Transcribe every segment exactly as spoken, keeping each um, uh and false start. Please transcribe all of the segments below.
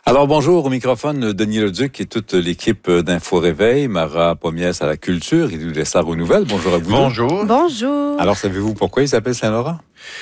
Alors bonjour, au microphone, Denis Leduc et toute l'équipe d'Info Réveil, Mara Pomiès à la culture, Élie Lessard aux nouvelles. Bonjour à vous. Bonjour. Deux. Bonjour. Alors savez-vous pourquoi il s'appelle Saint-Laurent?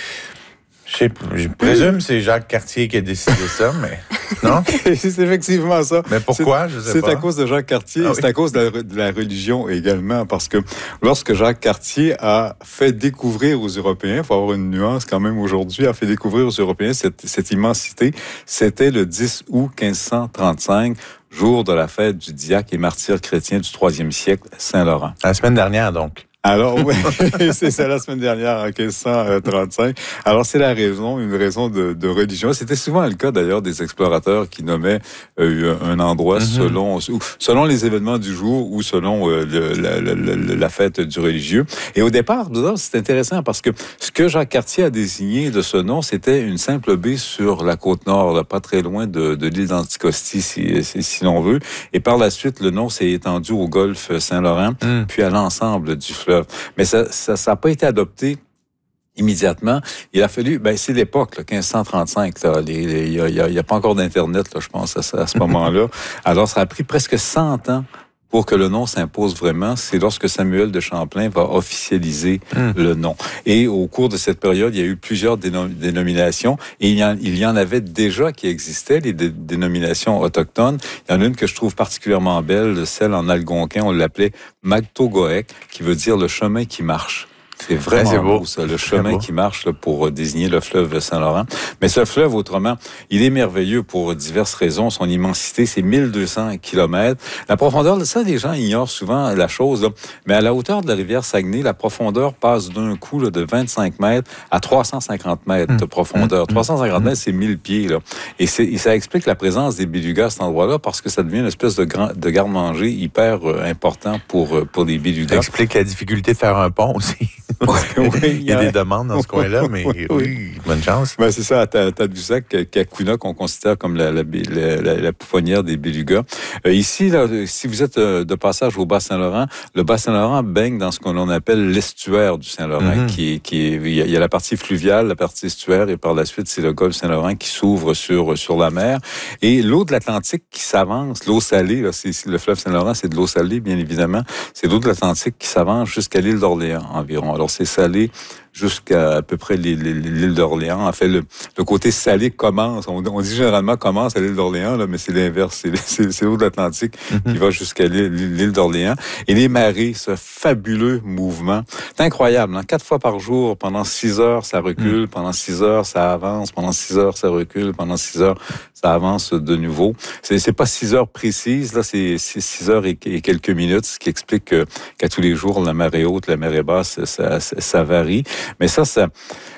Je, sais, je présume que c'est Jacques Cartier qui a décidé ça, mais non? C'est effectivement ça. Mais pourquoi? Je sais c'est pas. C'est à cause de Jacques Cartier, ah, oui. C'est à cause de la, de la religion également, parce que lorsque Jacques Cartier a fait découvrir aux Européens, il faut avoir une nuance quand même aujourd'hui, a fait découvrir aux Européens cette, cette immensité, c'était le dix août quinze cent trente-cinq, jour de la fête du diacre et martyr chrétien du troisième siècle, Saint-Laurent. La semaine dernière, donc. Alors, oui, c'est ça la semaine dernière, en quinze cent trente-cinq. Alors, c'est la raison, une raison de, de religion. C'était souvent le cas, d'ailleurs, des explorateurs qui nommaient euh, un endroit mm-hmm. selon selon les événements du jour ou selon euh, le, la, la, la, la fête du religieux. Et au départ, c'est intéressant parce que ce que Jacques Cartier a désigné de ce nom, c'était une simple baie sur la côte nord, là, pas très loin de, de l'île d'Anticosti, si, si, si l'on veut. Et par la suite, le nom s'est étendu au golfe Saint-Laurent, mm. puis à l'ensemble du fleuve. Mais ça n'a ça, ça pas été adopté immédiatement. Il a fallu, ben c'est l'époque, là, quinze cent trente-cinq. Il n'y a, a, a pas encore d'Internet, là, je pense, à, à ce moment-là. Alors, ça a pris presque cent ans pour que le nom s'impose vraiment. C'est lorsque Samuel de Champlain va officialiser mmh. le nom. Et au cours de cette période, il y a eu plusieurs dénom- dénominations. Et il y, en, il y en avait déjà qui existaient, les dé- dénominations autochtones. Il y en a une que je trouve particulièrement belle, celle en algonquin, on l'appelait Magtogoek, qui veut dire le chemin qui marche. C'est vraiment ouais, c'est beau. beau, ça, le chemin qui marche là, pour désigner le fleuve Saint-Laurent. Mais ce fleuve, autrement, il est merveilleux pour diverses raisons. Son immensité, c'est mille deux cents kilomètres. La profondeur, ça, les gens ignorent souvent la chose, là. Mais à la hauteur de la rivière Saguenay, la profondeur passe d'un coup là, de vingt-cinq mètres à trois cent cinquante mètres mmh. de profondeur. Mmh. trois cent cinquante mètres, c'est mille pieds. Là. Et, c'est, et ça explique la présence des belugas à cet endroit-là parce que ça devient une espèce de, grand, de garde-manger hyper euh, important pour, euh, pour les belugas. Ça explique la difficulté de faire un pont aussi. Oui, oui, il y a des demandes dans ce coin-là, mais oui, oui bonne chance. Ben, c'est ça, à Tadoussac, Kakuna, qu'on considère comme la, la, la, la, la pouponnière des belugas. Euh, ici, là, si vous êtes de passage au Bas-Saint-Laurent, le Bas-Saint-Laurent baigne dans ce qu'on appelle l'estuaire du Saint-Laurent, mm-hmm. qui est, qui est, il y a la partie fluviale, la partie estuaire, et par la suite, c'est le golfe Saint-Laurent qui s'ouvre sur, sur la mer. Et l'eau de l'Atlantique qui s'avance, l'eau salée, là, c'est, le fleuve Saint-Laurent, c'est de l'eau salée, bien évidemment. C'est l'eau de l'Atlantique qui s'avance jusqu'à l'île d'Orléans environ. Alors, c'est salé jusqu'à à peu près l'île d'Orléans. En fait, le, le côté salé commence, on, on dit généralement commence à l'île d'Orléans, là, mais c'est l'inverse. C'est, c'est, c'est l'eau de l'Atlantique mm-hmm. qui va jusqu'à l'île, l'île d'Orléans. Et les marées, ce fabuleux mouvement, c'est incroyable. Hein? Quatre fois par jour, pendant six heures, ça recule. Mm. Pendant six heures, ça avance. Pendant six heures, ça recule. Pendant six heures, ça avance de nouveau. C'est, c'est pas six heures précises, là, c'est, c'est six heures et, et quelques minutes, ce qui explique que, qu'à tous les jours, la marée haute, la marée basse, ça, ça, ça varie. Mais ça, ça,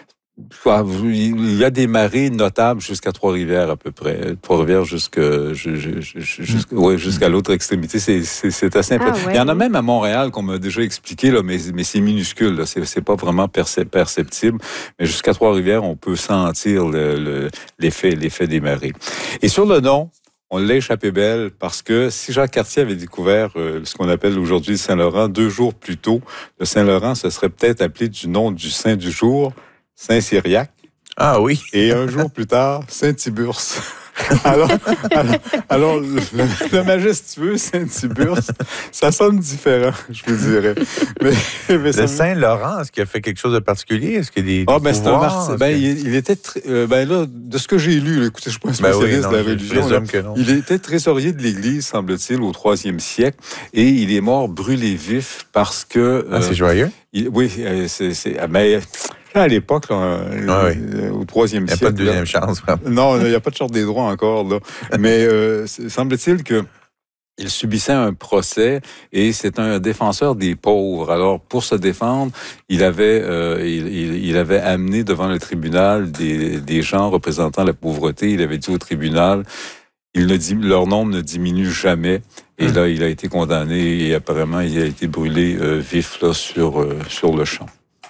il y a des marées notables jusqu'à Trois-Rivières à peu près. Trois-Rivières jusqu'à, jusqu'à, ouais, jusqu'à l'autre extrémité. C'est, c'est, c'est assez important. Ah, ouais, il y en a même à Montréal qu'on m'a déjà expliqué, là, mais, mais c'est minuscule. Là. C'est, c'est pas vraiment perceptible. Mais jusqu'à Trois-Rivières, on peut sentir le, le, l'effet, l'effet des marées. Et sur le nom, on l'a échappé belle parce que si Jacques Cartier avait découvert euh, ce qu'on appelle aujourd'hui le Saint-Laurent, deux jours plus tôt, le Saint-Laurent se serait peut-être appelé du nom du saint du jour, Saint-Cyriaque. Ah oui. Et un jour plus tard, Saint-Tiburce. Alors, alors, alors le, le majestueux Saint-Tiburce, ça sonne différent, je vous dirais. Mais, mais le ça... Saint-Laurent, est-ce qu'il a fait quelque chose de particulier? Est-ce qu'il y a des, ah, des ben, pouvoirs? c'est un ben, il, il était très, euh, ben là, de ce que j'ai lu, là, écoutez, je suis pas un spécialiste ben oui, non, de la religion. Là, que non. Il était trésorier de l'Église, semble-t-il, au troisième siècle, et il est mort brûlé vif parce que. Euh, ah, c'est joyeux. Il, oui, c'est, c'est, mais à l'époque, là, ah, oui. euh, au troisième siècle. Il n'y a pas de deuxième là, chance. Vraiment. Non, il n'y a pas de charte des droits encore. Là. Mais euh, semble-t-il que il subissait un procès et c'est un défenseur des pauvres. Alors, pour se défendre, il avait, euh, il, il, il avait amené devant le tribunal des, des gens représentant la pauvreté. Il avait dit au tribunal, il ne, leur nombre ne diminue jamais. Et mmh. là, il a été condamné et apparemment, il a été brûlé euh, vif là, sur, euh, sur le champ.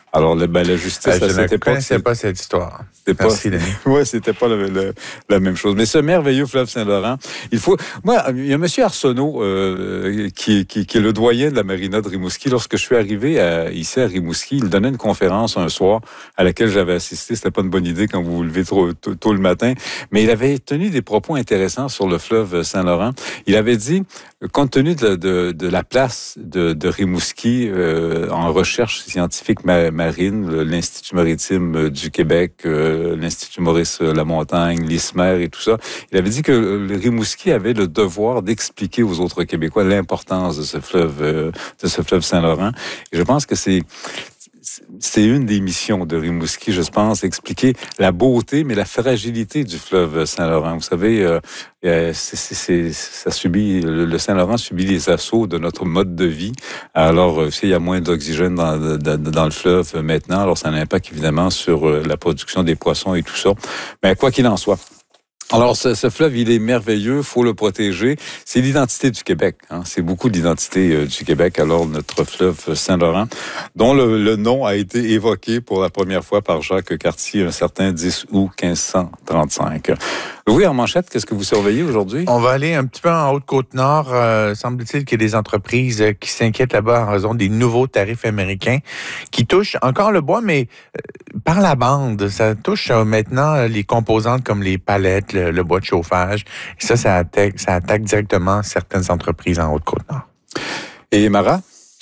Alors, le, ben, la justice, Euh, à je ne cette époque, connaissais c'est- pas cette histoire. C'était Merci, pas, Denis. ouais, c'était pas le- le- la même chose. Mais ce merveilleux fleuve Saint-Laurent, il faut. Moi, il y a M. Arsenault euh, qui, qui, qui est le doyen de la marina de Rimouski. Lorsque je suis arrivé à, ici à Rimouski, il donnait une conférence un soir à laquelle j'avais assisté. C'était pas une bonne idée quand vous vous levez trop tôt, tôt le matin, mais il avait tenu des propos intéressants sur le fleuve Saint-Laurent. Il avait dit, compte tenu de, de, de la place de, de Rimouski euh, en recherche scientifique ma- marine, l'Institut maritime du Québec, euh, l'Institut Maurice Lamontagne, l'I S M E R et tout ça, il avait dit que le Rimouski avait le devoir d'expliquer aux autres Québécois l'importance de ce fleuve, euh, de ce fleuve Saint-Laurent. Et je pense que c'est c'est une des missions de Rimouski, je pense, expliquer la beauté, mais la fragilité du fleuve Saint-Laurent. Vous savez, euh, c'est, c'est, c'est, ça subit, le Saint-Laurent subit les assauts de notre mode de vie. Alors, euh, il y a moins d'oxygène dans, dans, dans le fleuve maintenant. Alors, ça a un impact évidemment sur la production des poissons et tout ça. Mais quoi qu'il en soit. Alors, ce, ce fleuve, il est merveilleux, faut le protéger. C'est l'identité du Québec. Hein? C'est beaucoup d'identité euh, du Québec. Alors, notre fleuve Saint-Laurent, dont le, le nom a été évoqué pour la première fois par Jacques Cartier, un certain dix août quinze cent trente-cinq. Oui, en manchette, qu'est-ce que vous surveillez aujourd'hui? On va aller un petit peu en Haute-Côte-Nord. Euh, semble-t-il qu'il y a des entreprises euh, qui s'inquiètent là-bas en raison des nouveaux tarifs américains qui touchent encore le bois, mais euh, par la bande. Ça touche euh, maintenant euh, les composantes comme les palettes, le, le bois de chauffage. Et ça, ça attaque, ça attaque directement certaines entreprises en Haute-Côte-Nord. Et Mara?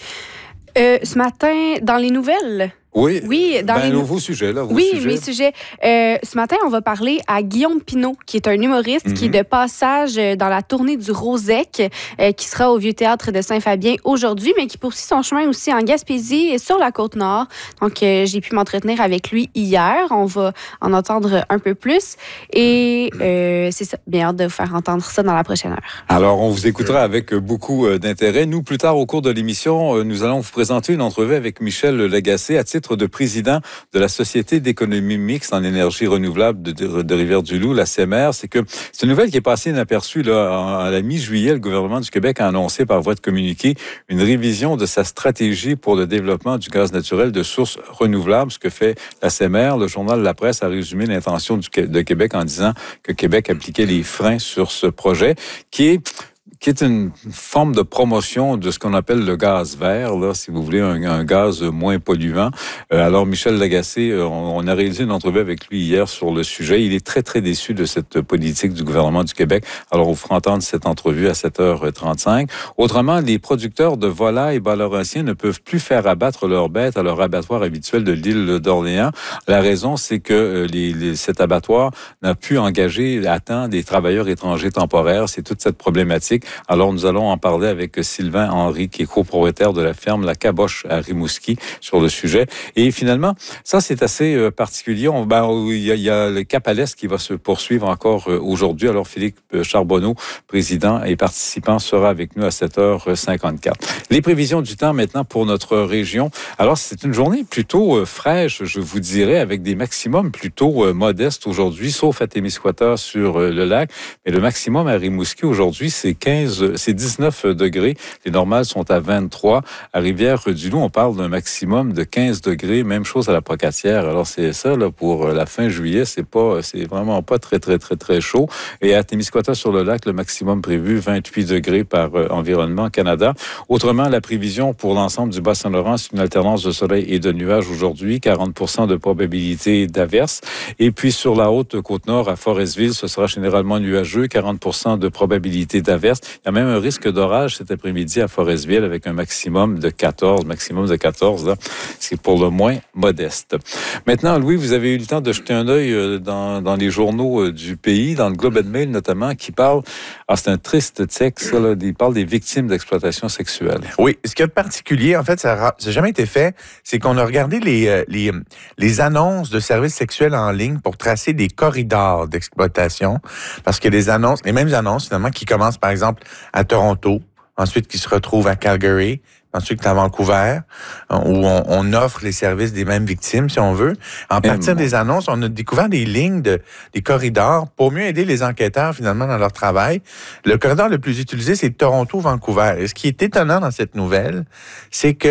Euh, ce matin, dans les nouvelles... Oui, oui, dans ben, les nouveaux sujets, là. Vos oui, sujets. mes sujets. Euh, ce matin, on va parler à Guillaume Pinault, qui est un humoriste Mm-hmm. qui est de passage dans la tournée du Rosec, euh, qui sera au Vieux-Théâtre de Saint-Fabien aujourd'hui, mais qui poursuit son chemin aussi en Gaspésie et sur la Côte-Nord. Donc, euh, j'ai pu m'entretenir avec lui hier. On va en entendre un peu plus. Et euh, c'est ça, bien hâte de vous faire entendre ça dans la prochaine heure. Alors, on vous écoutera avec beaucoup d'intérêt. Nous, plus tard au cours de l'émission, nous allons vous présenter une entrevue avec Michel Lagacé à titre de président de la Société d'économie mixte en énergie renouvelable de, de, de Rivière-du-Loup, la S E M R. C'est que c'est une nouvelle qui est passée inaperçue là, à la mi-juillet. Le gouvernement du Québec a annoncé par voie de communiqué une révision de sa stratégie pour le développement du gaz naturel de sources renouvelables, ce que fait la S E M R. Le journal La Presse a résumé l'intention du, de Québec en disant que Québec appliquait les freins sur ce projet, qui est qui est une forme de promotion de ce qu'on appelle le gaz vert, là, si vous voulez, un, un gaz moins polluant. Euh, alors, Michel Lagacé, on, on a réalisé une entrevue avec lui hier sur le sujet. Il est très, très déçu de cette politique du gouvernement du Québec. Alors, on vous fera entendre cette entrevue à sept heures trente-cinq. Autrement, les producteurs de volailles bas-laurentiens ne peuvent plus faire abattre leurs bêtes à leur abattoir habituel de l'île d'Orléans. La raison, c'est que les, les, cet abattoir n'a pu engager à temps des travailleurs étrangers temporaires. C'est toute cette problématique. Alors, nous allons en parler avec Sylvain Henry, qui est copropriétaire de la ferme La Caboche à Rimouski sur le sujet. Et finalement, ça, c'est assez euh, particulier. On, ben, il, y a, il y a le Cap à l'Est qui va se poursuivre encore euh, aujourd'hui. Alors, Philippe Charbonneau, président et participant, sera avec nous à sept heures cinquante-quatre. Les prévisions du temps maintenant pour notre région. Alors, c'est une journée plutôt euh, fraîche, je vous dirais, avec des maximums plutôt euh, modestes aujourd'hui, sauf à Témiscouata sur euh, le lac. Mais le maximum à Rimouski aujourd'hui, c'est quinze, c'est dix-neuf degrés. Les normales sont à vingt-trois. À Rivière-du-Loup, on parle d'un maximum de quinze degrés. Même chose à la Pocatière. Alors, c'est ça, là, pour la fin juillet. C'est pas, c'est vraiment pas très, très, très, très chaud. Et à Témiscouata-sur-le-Lac, le maximum prévu, vingt-huit degrés par euh, Environnement Canada. Autrement, la prévision pour l'ensemble du Bas-Saint-Laurent, c'est une alternance de soleil et de nuages aujourd'hui. quarante pour cent de probabilité d'averse. Et puis, sur la haute Côte-Nord, à Forestville, ce sera généralement nuageux. quarante pour cent de probabilité d'averse. Il y a même un risque d'orage cet après-midi à Forestville avec un maximum de quatorze. Maximum de quatorze, là. C'est pour le moins modeste. Maintenant, Louis, vous avez eu le temps de jeter un œil dans, dans les journaux du pays, dans le Globe and Mail notamment, qui parle, ah, c'est un triste texte, ça, là, il parle des victimes d'exploitation sexuelle. Oui, ce qui est particulier, en fait, ça n'a jamais été fait, c'est qu'on a regardé les, les, les annonces de services sexuels en ligne pour tracer des corridors d'exploitation, parce que les annonces, les mêmes annonces, finalement, qui commencent, par exemple, à Toronto, ensuite qui se retrouvent à Calgary, ensuite à Vancouver, où on, on offre les services des mêmes victimes, si on veut. En partir des annonces, on a découvert des lignes, de, des corridors pour mieux aider les enquêteurs, finalement, dans leur travail. Le corridor le plus utilisé, c'est Toronto-Vancouver. Et ce qui est étonnant dans cette nouvelle, c'est que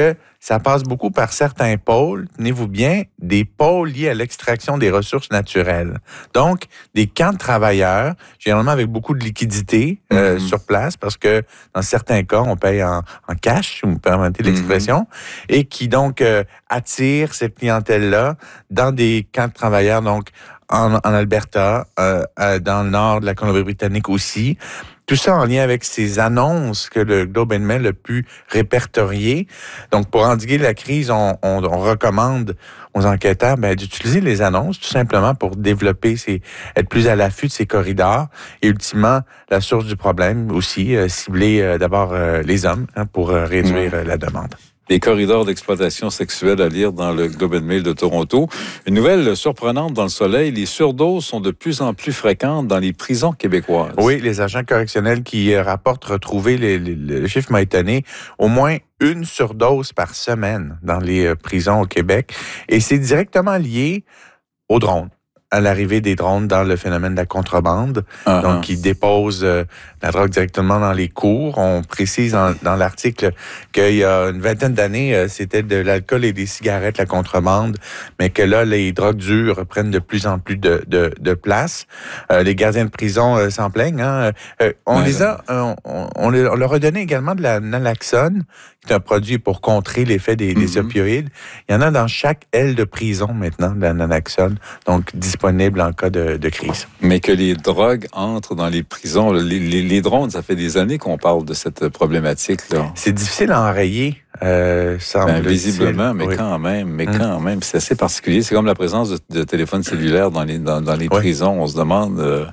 ça passe beaucoup par certains pôles, tenez-vous bien, des pôles liés à l'extraction des ressources naturelles. Donc, des camps de travailleurs, généralement avec beaucoup de liquidités euh, mm-hmm. sur place, parce que dans certains cas, on paye en, en cash, si vous me permettez l'expression, mm-hmm. et qui donc euh, attirent cette clientèle-là dans des camps de travailleurs, donc en, en Alberta, euh, euh, dans le nord de la Colombie-Britannique aussi. Tout ça en lien avec ces annonces que le Globe and Mail a pu répertorier. Donc, pour endiguer la crise, on, on, on recommande aux enquêteurs ben, d'utiliser les annonces tout simplement pour développer, ces, être plus à l'affût de ces corridors. Et ultimement, la source du problème aussi, euh, cibler euh, d'abord euh, les hommes hein, pour euh, réduire mmh. euh, la demande. Les corridors d'exploitation sexuelle à lire dans le Globe and Mail de Toronto. Une nouvelle surprenante dans le soleil, les surdoses sont de plus en plus fréquentes dans les prisons québécoises. Oui, les agents correctionnels qui rapportent retrouver, les, les, le chiffre m'a étonné, au moins une surdose par semaine dans les prisons au Québec. Et c'est directement lié aux drones, à l'arrivée des drones dans le phénomène de la contrebande. Uh-huh. Donc, ils déposent euh, la drogue directement dans les cours. On précise dans, dans l'article qu'il y a une vingtaine d'années, euh, c'était de l'alcool et des cigarettes, la contrebande, mais que là, les drogues dures prennent de plus en plus de, de, de place. Euh, les gardiens de prison euh, s'en plaignent. Hein? Euh, on ouais, les a, on, on, on leur a donné également de la naloxone, qui est un produit pour contrer l'effet des, mm-hmm. des opioïdes. Il y en a dans chaque aile de prison maintenant, de la naloxone, donc disponible en cas de, de crise. Mais que les drogues entrent dans les prisons, les, les, les drones, ça fait des années qu'on parle de cette problématique-là. C'est difficile à enrayer, euh, ben, visiblement, mais oui. quand même, mais mm. quand même, c'est assez particulier. C'est comme la présence de, de téléphones cellulaires dans les, dans, dans les oui. prisons. On se demande... Euh...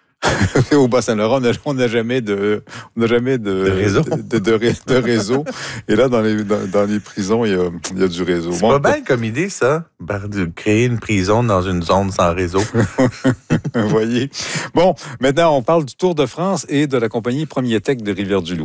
Au Bas-Saint-Laurent, on n'a jamais de, on n'a jamais de, de réseau. De, de, de, de réseau. Et là, dans les, dans, dans les prisons, il y a, il y a du réseau. C'est bon, pas bien comme idée, ça, de créer une prison dans une zone sans réseau. Vous voyez. Bon, maintenant, on parle du Tour de France et de la compagnie Premier Tech de Rivière-du-Loup.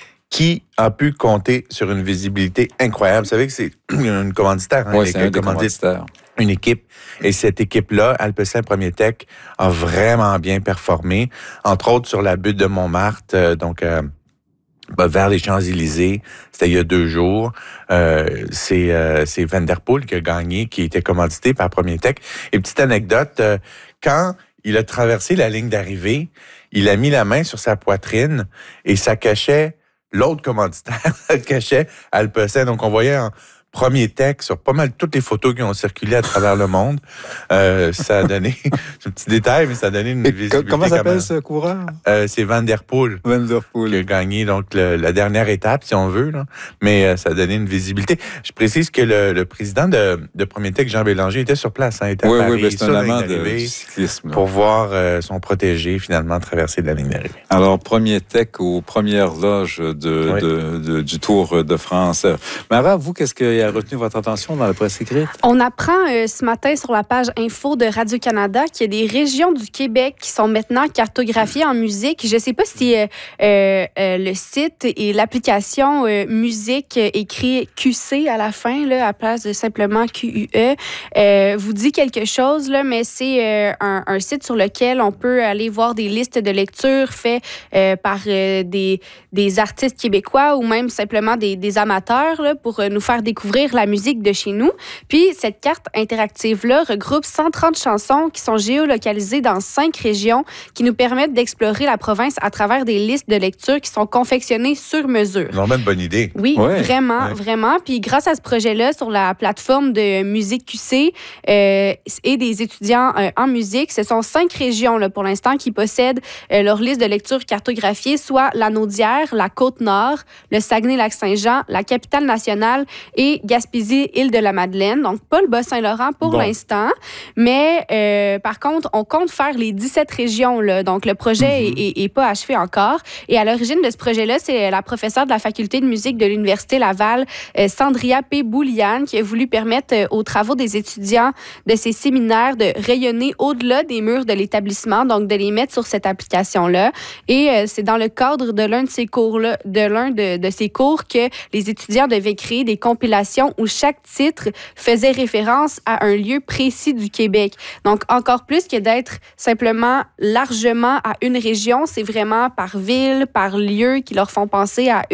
Qui a pu compter sur une visibilité incroyable. Vous savez que c'est une commanditaire. Hein, oui, c'est un des commanditaires. Une équipe. Et cette équipe-là, Alpecin Premier Tech, a vraiment bien performé. Entre autres, sur la butte de Montmartre, euh, donc euh, bah, vers les Champs-Élysées, c'était il y a deux jours. Euh, c'est, euh, c'est Van Der Poel qui a gagné, qui était commandité par Premier Tech. Et petite anecdote, euh, quand il a traversé la ligne d'arrivée, il a mis la main sur sa poitrine et ça cachait l'autre commanditaire, ça cachait Alpecin. Donc, on voyait en Premier Tech sur pas mal toutes les photos qui ont circulé à travers le monde. Euh, ça a donné, c'est un petit détail, mais ça a donné une Et visibilité. Comment s'appelle un... ce coureur? Euh, c'est Van Der Poel. Van Der Poel. Qui a gagné donc le, la dernière étape, si on veut, là. Mais euh, ça a donné une visibilité. Je précise que le, le président de, de Premier Tech, Jean Bélanger, était sur place. Hein, était oui, à Paris, oui, mais c'est un amant de cyclisme. Pour voir euh, son protégé finalement traverser de la ligne d'arrivée. Alors, Premier Tech aux premières loges de, oui. de, de, du Tour de France. Mara, vous, qu'est-ce qui a retenu votre attention dans la presse écrite? On apprend euh, ce matin sur la page info de Radio-Canada qu'il y a des régions du Québec qui sont maintenant cartographiées en musique. Je ne sais pas si euh, euh, le site et l'application euh, musique écrit Q C à la fin, là, à la place de simplement Q U E, euh, vous dit quelque chose, là, mais c'est euh, un, un site sur lequel on peut aller voir des listes de lecture faites euh, par euh, des, des artistes québécois ou même simplement des, des amateurs là, pour euh, nous faire découvrir la musique de chez nous. Puis, cette carte interactive-là regroupe cent trente chansons qui sont géolocalisées dans cinq régions qui nous permettent d'explorer la province à travers des listes de lecture qui sont confectionnées sur mesure. C'est vraiment une bonne idée. Oui, ouais. vraiment, ouais. vraiment. Puis, grâce à ce projet-là, sur la plateforme de Musique Q C euh, et des étudiants euh, en musique, ce sont cinq régions là, pour l'instant qui possèdent euh, leur liste de lecture cartographiée, soit la Naudière, la Côte-Nord, le Saguenay-Lac-Saint-Jean, la Capitale-Nationale et Gaspésie Île-de-la-Madeleine, donc pas le Bas-Saint-Laurent pour bon. l'instant, mais euh, par contre, on compte faire les dix-sept régions, là, donc le projet mm-hmm. est, est, est pas achevé encore. Et à l'origine de ce projet-là, c'est la professeure de la faculté de musique de l'Université Laval, euh, Sandria P. Bouliane, qui a voulu permettre euh, aux travaux des étudiants de ces séminaires de rayonner au-delà des murs de l'établissement, donc de les mettre sur cette application-là. Et euh, c'est dans le cadre de l'un de ces cours-là, de l'un de, de ces cours que les étudiants devaient créer des compilations où chaque titre faisait référence à un lieu précis du Québec. Donc, encore plus que d'être simplement largement à une région, c'est vraiment par ville, par lieu qui leur font penser à une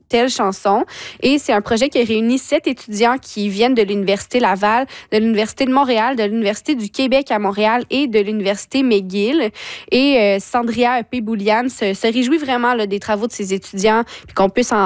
telle chanson. Et c'est un projet qui réunit sept étudiants qui viennent de l'Université Laval, de l'Université de Montréal, de l'Université du Québec à Montréal et de l'Université McGill. Et euh, Sandria P. Boulian se, se réjouit vraiment là, des travaux de ses étudiants, puis qu'on puisse en,